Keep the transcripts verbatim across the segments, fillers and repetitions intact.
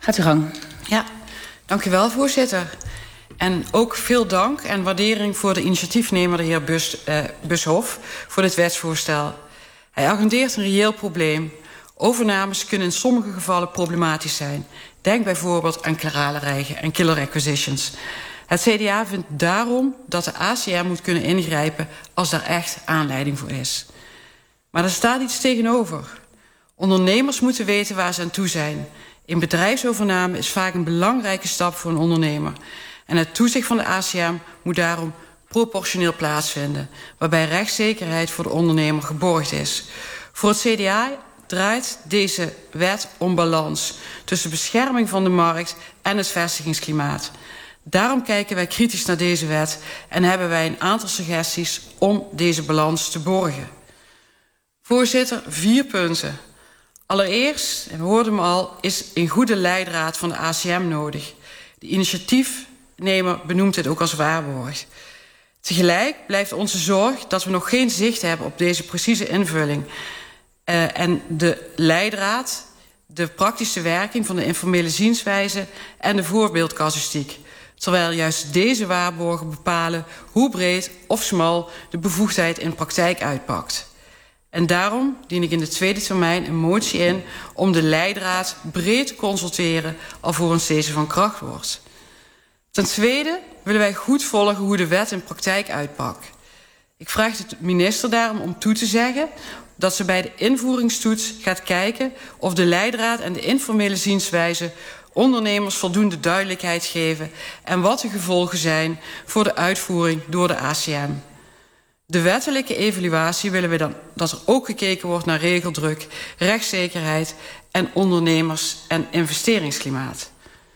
Gaat uw gang. Ja, dank u wel, voorzitter. En ook veel dank en waardering voor de initiatiefnemer, de heer Bus, uh, Bushof, voor dit wetsvoorstel. Hij agendeert een reëel probleem. Overnames kunnen in sommige gevallen problematisch zijn. Denk bijvoorbeeld aan kleralenrijgen en killer acquisitions. Het C D A vindt daarom dat de A C M moet kunnen ingrijpen als daar echt aanleiding voor is. Maar er staat iets tegenover. Ondernemers moeten weten waar ze aan toe zijn. Een bedrijfsovername is vaak een belangrijke stap voor een ondernemer. En het toezicht van de A C M moet daarom proportioneel plaatsvinden, waarbij rechtszekerheid voor de ondernemer geborgd is. Voor het C D A draait deze wet om balans tussen bescherming van de markt en het vestigingsklimaat. Daarom kijken wij kritisch naar deze wet en hebben wij een aantal suggesties om deze balans te borgen. Voorzitter, vier punten. Allereerst, en we hoorden hem al, is een goede leidraad van de A C M nodig. De initiatiefnemer benoemt dit ook als waarborg. Tegelijk blijft onze zorg dat we nog geen zicht hebben op deze precieze invulling. Uh, en de leidraad, de praktische werking van de informele zienswijze en de voorbeeldcasuïstiek. Terwijl juist deze waarborgen bepalen hoe breed of smal de bevoegdheid in praktijk uitpakt. En daarom dien ik in de tweede termijn een motie in om de leidraad breed te consulteren alvorens deze van kracht wordt. Ten tweede willen wij goed volgen hoe de wet in praktijk uitpakt. Ik vraag de minister daarom om toe te zeggen dat ze bij de invoeringstoets gaat kijken of de leidraad en de informele zienswijze ondernemers voldoende duidelijkheid geven en wat de gevolgen zijn voor de uitvoering door de A C M. De wettelijke evaluatie willen we dan dat er ook gekeken wordt naar regeldruk, rechtszekerheid en ondernemers- en investeringsklimaat.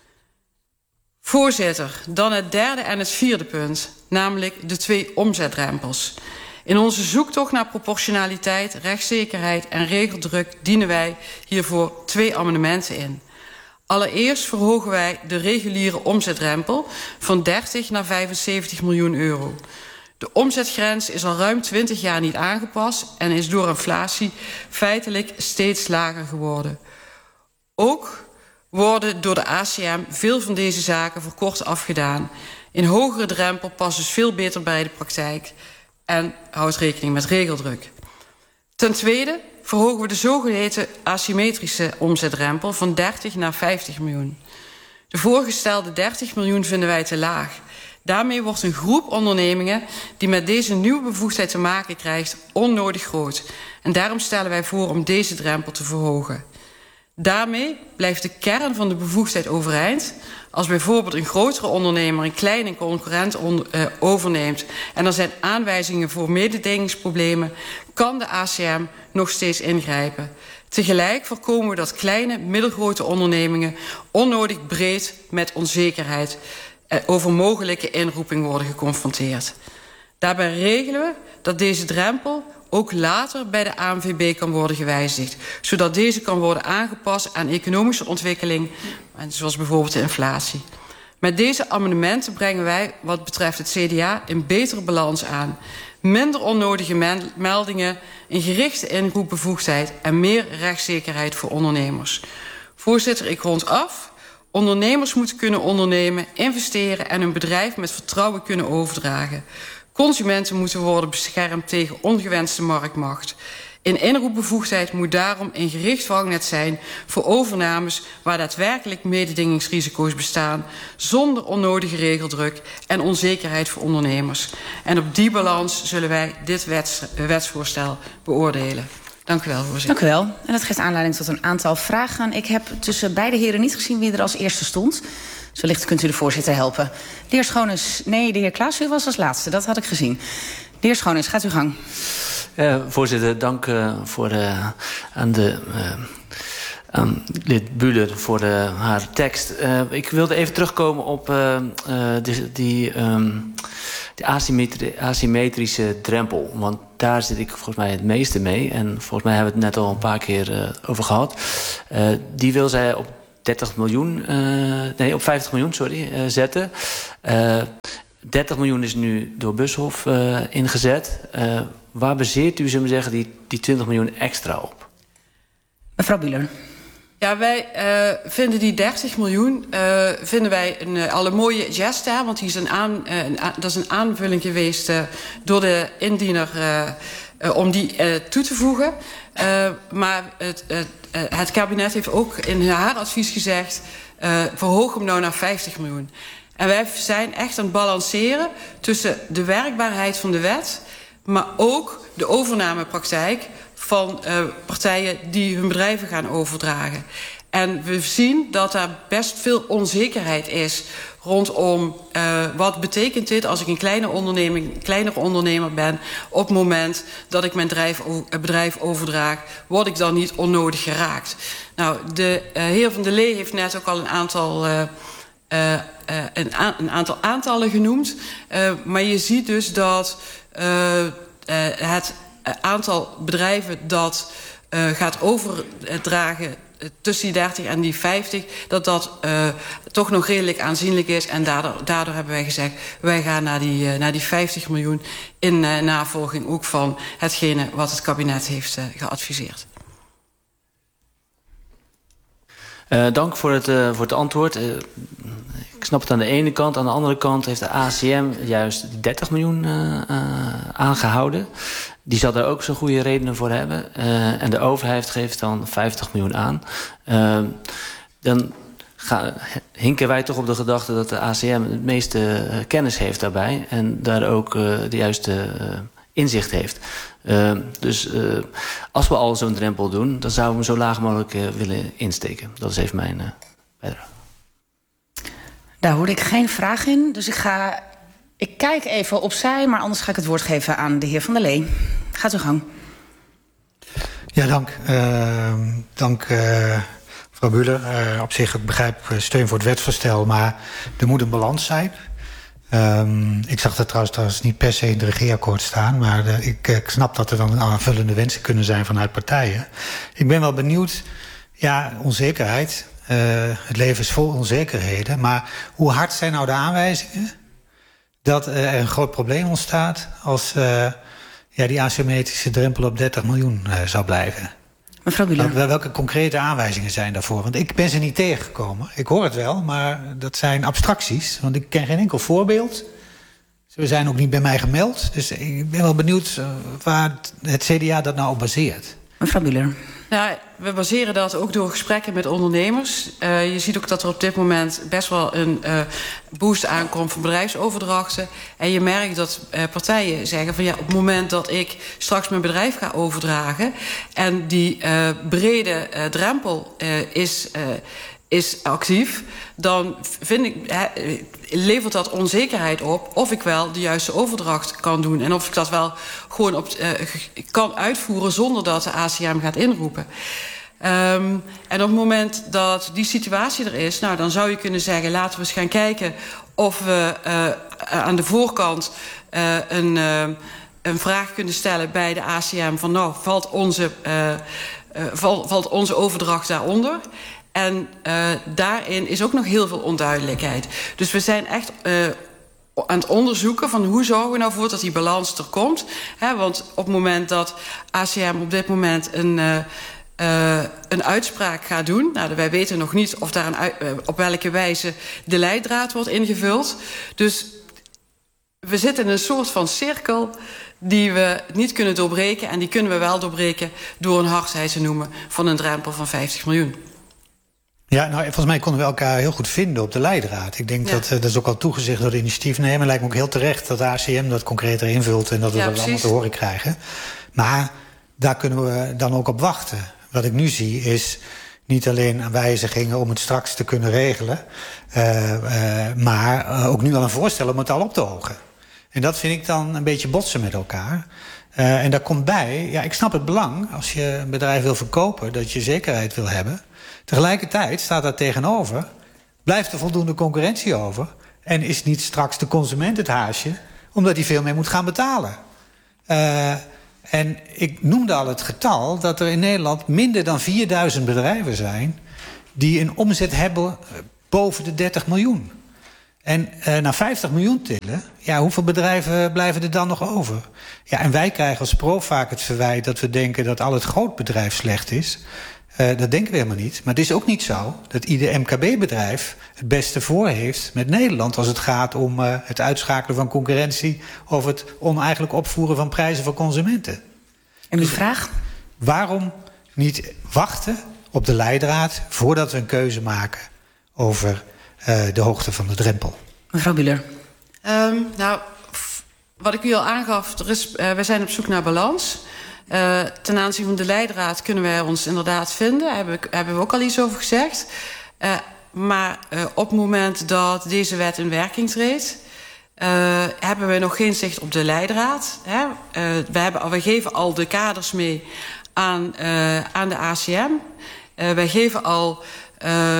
Voorzitter, dan het derde en het vierde punt, namelijk de twee omzetdrempels. In onze zoektocht naar proportionaliteit, rechtszekerheid en regeldruk dienen wij hiervoor twee amendementen in. Allereerst verhogen wij de reguliere omzetdrempel van dertig naar vijfenzeventig miljoen euro. De omzetgrens is al ruim twintig jaar niet aangepast en is door inflatie feitelijk steeds lager geworden. Ook worden door de A C M veel van deze zaken voor kort afgedaan. Een hogere drempel past dus veel beter bij de praktijk en houdt rekening met regeldruk. Ten tweede verhogen we de zogeheten asymmetrische omzetdrempel van dertig naar vijftig miljoen. De voorgestelde dertig miljoen vinden wij te laag. Daarmee wordt een groep ondernemingen die met deze nieuwe bevoegdheid te maken krijgt onnodig groot. En daarom stellen wij voor om deze drempel te verhogen. Daarmee blijft de kern van de bevoegdheid overeind. Als bijvoorbeeld een grotere ondernemer een kleine concurrent on, uh, overneemt en er zijn aanwijzingen voor mededingingsproblemen, kan de A C M nog steeds ingrijpen. Tegelijk voorkomen we dat kleine, middelgrote ondernemingen onnodig breed met onzekerheid uh, over mogelijke inroeping worden geconfronteerd. Daarbij regelen we dat deze drempel ook later bij de A N V B kan worden gewijzigd, zodat deze kan worden aangepast aan economische ontwikkeling, zoals bijvoorbeeld de inflatie. Met deze amendementen brengen wij, wat betreft het C D A, een betere balans aan. Minder onnodige meldingen, een gerichte inroepbevoegdheid en meer rechtszekerheid voor ondernemers. Voorzitter, ik rond af. Ondernemers moeten kunnen ondernemen, investeren en hun bedrijf met vertrouwen kunnen overdragen. Consumenten moeten worden beschermd tegen ongewenste marktmacht. Een inroepbevoegdheid moet daarom een gericht vangnet zijn voor overnames waar daadwerkelijk mededingingsrisico's bestaan, zonder onnodige regeldruk en onzekerheid voor ondernemers. En op die balans zullen wij dit wets, wetsvoorstel beoordelen. Dank u wel, voorzitter. Dank u wel. En dat geeft aanleiding tot een aantal vragen. Ik heb tussen beide heren niet gezien wie er als eerste stond. Dus wellicht kunt u de voorzitter helpen. De heer Schoones, nee, de heer Klaas, u was als laatste. Dat had ik gezien. De heer Schoones, gaat uw gang. Uh, voorzitter, dank uh, voor de, aan de uh, aan lid Buhler voor de, haar tekst. Uh, ik wilde even terugkomen op uh, uh, die, die, um, die asymmetri asymmetrische drempel. Want daar zit ik volgens mij het meeste mee. En volgens mij hebben we het net al een paar keer uh, over gehad. Uh, die wil zij op dertig miljoen, uh, nee, op vijftig miljoen, sorry, uh, zetten. Uh, dertig miljoen is nu door Bushof uh, ingezet. Uh, waar baseert u, zullen we zeggen, die, die twintig miljoen extra op? Mevrouw Buhler. Ja, wij uh, vinden die dertig miljoen uh, vinden wij een, uh, al een mooie geste, want die is een aan, uh, een, uh, dat is een aanvulling geweest uh, door de indiener uh, uh, om die uh, toe te voegen. Uh, maar het, uh, uh, het kabinet heeft ook in haar advies gezegd, uh, verhoog hem nou naar vijftig miljoen. En wij zijn echt aan het balanceren tussen de werkbaarheid van de wet, maar ook de overnamepraktijk van uh, partijen die hun bedrijven gaan overdragen. En we zien dat er best veel onzekerheid is rondom uh, wat betekent dit als ik een kleine onderneming, een kleinere ondernemer ben, op het moment dat ik mijn bedrijf, bedrijf overdraag, word ik dan niet onnodig geraakt. Nou, de uh, heer Van der Lee heeft net ook al een aantal uh, Uh, uh, een, a- een aantal aantallen genoemd. Uh, maar je ziet dus dat uh, uh, het aantal bedrijven dat uh, gaat overdragen uh, tussen die dertig en die vijftig... dat dat uh, toch nog redelijk aanzienlijk is. En daardoor, daardoor hebben wij gezegd, wij gaan naar die, uh, naar die vijftig miljoen... in uh, navolging ook van hetgene wat het kabinet heeft uh, geadviseerd. Uh, dank voor het, uh, voor het antwoord. Uh, ik snap het aan de ene kant. Aan de andere kant heeft de A C M juist dertig miljoen uh, uh, aangehouden. Die zal daar ook zo'n goede redenen voor hebben. Uh, en de overheid geeft dan vijftig miljoen aan. Uh, dan ga, hinken wij toch op de gedachte dat de A C M het meeste uh, kennis heeft daarbij. En daar ook uh, de juiste uh, inzicht heeft. Uh, dus uh, als we al zo'n drempel doen, dan zouden we hem zo laag mogelijk uh, willen insteken. Dat is even mijn uh, bijdrage. Daar hoorde ik geen vraag in, dus ik ga... Ik kijk even opzij, maar anders ga ik het woord geven aan de heer Van der Lee. Gaat uw gang. Ja, dank. Uh, dank, uh, mevrouw Bühler. Uh, op zich, ik begrijp steun voor het wetsvoorstel, maar er moet een balans zijn. Um, ik zag dat trouwens, trouwens niet per se in het regeerakkoord staan, maar de, ik, ik snap dat er dan aanvullende wensen kunnen zijn vanuit partijen. Ik ben wel benieuwd, ja, onzekerheid. Uh, het leven is vol onzekerheden, maar hoe hard zijn nou de aanwijzingen dat er een groot probleem ontstaat als uh, ja, die asymmetrische drempel op dertig miljoen uh, zou blijven? Mevrouw Bühler. Wel, welke concrete aanwijzingen zijn daarvoor? Want ik ben ze niet tegengekomen. Ik hoor het wel, maar dat zijn abstracties. Want ik ken geen enkel voorbeeld. Ze zijn ook niet bij mij gemeld. Dus ik ben wel benieuwd uh, waar het C D A dat nou op baseert. Mevrouw Bühler. Nou, we baseren dat ook door gesprekken met ondernemers. Uh, je ziet ook dat er op dit moment best wel een uh, boost aankomt van bedrijfsoverdrachten. En je merkt dat uh, partijen zeggen van ja, op het moment dat ik straks mijn bedrijf ga overdragen en die uh, brede uh, drempel uh, is, uh, is actief, dan vind ik, he, levert dat onzekerheid op of ik wel de juiste overdracht kan doen. En of ik dat wel gewoon op, uh, kan uitvoeren zonder dat de A C M gaat inroepen. Um, en op het moment dat die situatie er is, nou, dan zou je kunnen zeggen, laten we eens gaan kijken of we uh, aan de voorkant uh, een, uh, een vraag kunnen stellen bij de A C M van nou, valt onze, uh, uh, val, valt onze overdracht daaronder? En uh, daarin is ook nog heel veel onduidelijkheid. Dus we zijn echt uh, aan het onderzoeken van hoe zorgen we nou voor dat die balans er komt. He, want op het moment dat A C M op dit moment een, uh, uh, een uitspraak gaat doen, nou, wij weten nog niet of daar een, uh, op welke wijze de leidraad wordt ingevuld. Dus we zitten in een soort van cirkel die we niet kunnen doorbreken. En die kunnen we wel doorbreken door een hardheid te noemen van een drempel van vijftig miljoen. Ja, nou, volgens mij konden we elkaar heel goed vinden op de leidraad. Ik denk ja. dat, uh, dat is ook al toegezegd door de initiatiefnemer. Lijkt me ook heel terecht dat de A C M dat concreter invult en dat we ja, dat precies. allemaal te horen krijgen. Maar daar kunnen we dan ook op wachten. Wat ik nu zie is niet alleen wijzigingen om het straks te kunnen regelen, uh, uh, maar uh, ook nu al een voorstel om het al op te hogen. En dat vind ik dan een beetje botsen met elkaar. Uh, en daar komt bij, ja, ik snap het belang als je een bedrijf wil verkopen, dat je zekerheid wil hebben. Tegelijkertijd staat daar tegenover, blijft er voldoende concurrentie over en is niet straks de consument het haasje, omdat hij veel meer moet gaan betalen. Uh, en ik noemde al het getal dat er in Nederland minder dan vierduizend bedrijven zijn die een omzet hebben boven de dertig miljoen. En uh, naar vijftig miljoen tillen, ja, hoeveel bedrijven blijven er dan nog over? Ja, en wij krijgen als pro vaak het verwijt dat we denken dat al het grootbedrijf slecht is. Uh, dat denken we helemaal niet. Maar het is ook niet zo dat ieder M K B-bedrijf het beste voor heeft met Nederland als het gaat om uh, het uitschakelen van concurrentie of het oneigenlijk opvoeren van prijzen voor consumenten. En uw dus, vraag? Waarom niet wachten op de leidraad voordat we een keuze maken over uh, de hoogte van de drempel? Mevrouw Bühler. Um, nou, wat ik u al aangaf, er is, uh, wij zijn op zoek naar balans. Uh, ten aanzien van de leidraad kunnen wij ons inderdaad vinden. Daar hebben, hebben we ook al iets over gezegd. Uh, maar uh, op het moment dat deze wet in werking treedt, Uh, hebben we nog geen zicht op de leidraad. Hè? Uh, we, hebben, we geven al de kaders mee aan, uh, aan de A C M. Uh, wij geven al uh,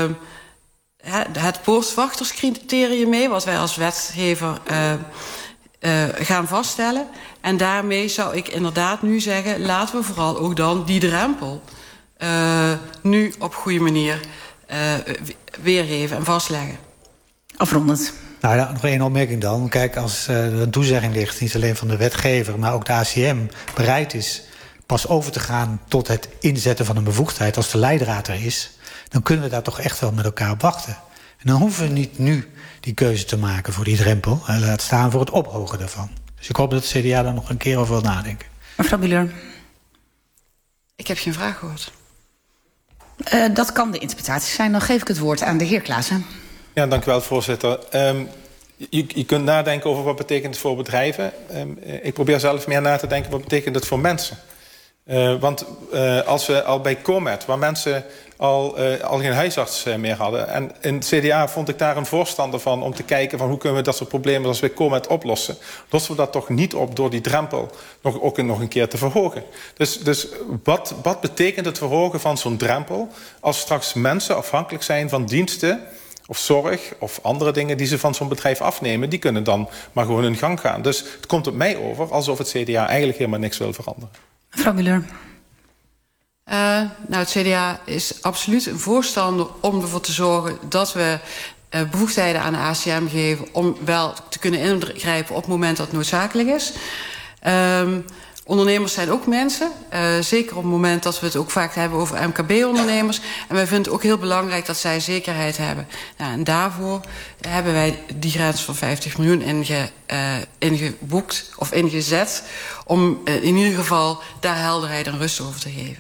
het poortwachterscriterium mee, wat wij als wetgever uh, uh, gaan vaststellen. En daarmee zou ik inderdaad nu zeggen, laten we vooral ook dan die drempel uh, nu op goede manier uh, weergeven en vastleggen. Afrondend. Nou ja, nog één opmerking dan. Kijk, als uh, er een toezegging ligt, niet alleen van de wetgever, maar ook de A C M bereid is pas over te gaan tot het inzetten van een bevoegdheid als de leidraad er is, dan kunnen we daar toch echt wel met elkaar op wachten. En dan hoeven we niet nu die keuze te maken voor die drempel, en laat staan voor het ophogen daarvan. Dus ik hoop dat het C D A daar nog een keer over wil nadenken. Mevrouw Bühler. Ik heb geen vraag gehoord. Uh, dat kan de interpretatie zijn. Dan geef ik het woord aan de heer Klaassen. Ja, dank u wel, voorzitter. Um, je, je kunt nadenken over wat betekent het voor bedrijven. Um, ik probeer zelf meer na te denken wat betekent het voor mensen. Uh, want uh, als we al bij Comet, waar mensen al, uh, al geen huisarts uh, meer hadden, en in het C D A vond ik daar een voorstander van om te kijken van hoe kunnen we dat soort problemen als bij Comet oplossen. Lossen we dat toch niet op door die drempel nog, ook nog een keer te verhogen. Dus, dus wat, wat betekent het verhogen van zo'n drempel als straks mensen afhankelijk zijn van diensten of zorg of andere dingen die ze van zo'n bedrijf afnemen, die kunnen dan maar gewoon hun gang gaan. Dus het komt op mij over alsof het C D A eigenlijk helemaal niks wil veranderen. Mevrouw Bühler. Uh, nou, het C D A is absoluut een voorstander om ervoor te zorgen dat we uh, bevoegdheden aan de A C M geven om wel te kunnen ingrijpen op het moment dat het noodzakelijk is. Um, Ondernemers zijn ook mensen. Uh, zeker op het moment dat we het ook vaak hebben over M K B-ondernemers. En wij vinden het ook heel belangrijk dat zij zekerheid hebben. Nou, en daarvoor hebben wij die grens van vijftig miljoen inge, uh, ingeboekt of ingezet. Om uh, in ieder geval daar helderheid en rust over te geven.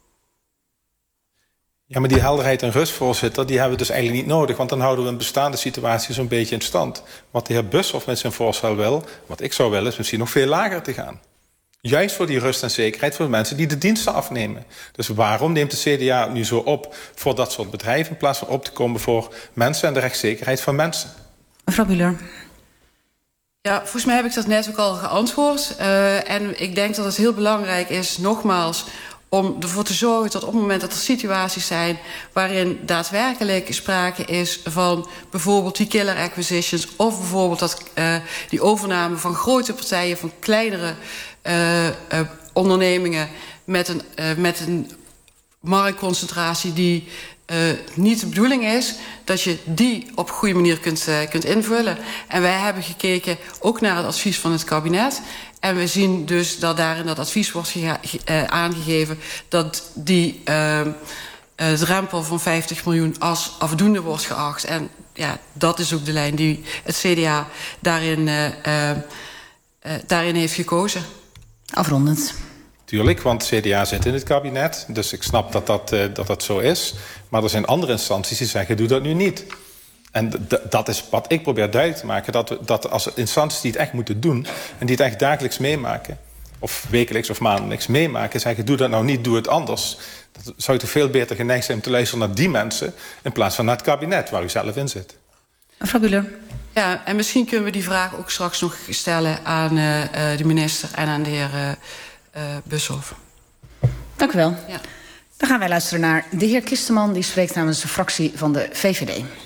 Ja, maar die helderheid en rust, voorzitter, die hebben we dus eigenlijk niet nodig. Want dan houden we een bestaande situatie zo'n beetje in stand. Wat de heer Bushoff met zijn voorstel wil, wat ik zou willen, is misschien nog veel lager te gaan. Juist voor die rust en zekerheid voor de mensen die de diensten afnemen. Dus waarom neemt de C D A het nu zo op voor dat soort bedrijven in plaats van op te komen voor mensen en de rechtszekerheid van mensen? Mevrouw Bühler. Ja, volgens mij heb ik dat net ook al geantwoord. Uh, en ik denk dat het heel belangrijk is, nogmaals, om ervoor te zorgen dat op het moment dat er situaties zijn waarin daadwerkelijk sprake is van bijvoorbeeld die killer acquisitions of bijvoorbeeld dat, uh, die overname van grote partijen van kleinere uh, uh, ondernemingen met een, uh, met een marktconcentratie die uh, niet de bedoeling is, dat je die op een goede manier kunt, uh, kunt invullen. En wij hebben gekeken ook naar het advies van het kabinet. En we zien dus dat daar in dat advies wordt ge- uh, aangegeven dat die uh, uh, drempel van vijftig miljoen als afdoende wordt geacht. En ja, dat is ook de lijn die het C D A daarin, uh, uh, uh, daarin heeft gekozen. Afrondend. Tuurlijk, want het C D A zit in het kabinet. Dus ik snap dat dat, uh, dat dat zo is. Maar er zijn andere instanties die zeggen, doe dat nu niet. En d- dat is wat ik probeer duidelijk te maken. Dat, we, dat als instanties die het echt moeten doen en die het echt dagelijks meemaken, of wekelijks of maandelijks meemaken, zeggen, doe dat nou niet, doe het anders. Dan zou je toch veel beter geneigd zijn om te luisteren naar die mensen in plaats van naar het kabinet waar u zelf in zit. Mevrouw Bühler. Ja, en misschien kunnen we die vraag ook straks nog stellen aan uh, uh, de minister en aan de heer uh, uh, Bushoff. Dank u wel. Ja. Dan gaan wij luisteren naar de heer Kisteman. Die spreekt namens de fractie van de V V D.